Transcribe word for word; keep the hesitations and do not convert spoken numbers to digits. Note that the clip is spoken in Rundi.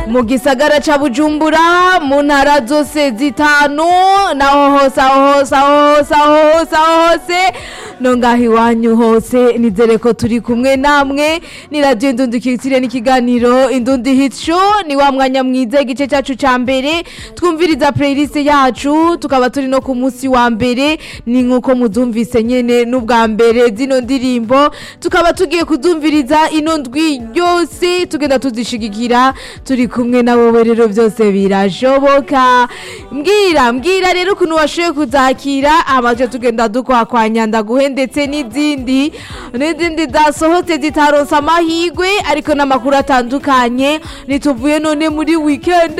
mu gisagara ca Bujumbura mu ntara zose zitanu naho hose aho hose aho hose aho hose aho hose no ngaho iwanyu hose nizere ko turi kumwe namwe ni radio Indundi Kitire n'ikiganiro Indundi Hit Show ni wa mwanya mwiza igice cyacu ca mbere twumviriza playlist yacu tukaba turi no ku munsi wa mbere ni nkuko muzumvise nyene n'ubwa mbere zino ndirimbo tukaba tugiye kuzumviriza ino ndwi yose tugenda tuzishigikira turi kumwe na wowe rero byose birashoboka mbwira mbwira rero ukuntu washoye kuzakira amaje tugenda dukwakwanya ndaguhe ndetse n'izindi n'izindi zasohotse zitaronsa amahigwe ariko n'amakuru atandukanye nituvuye none muri weekend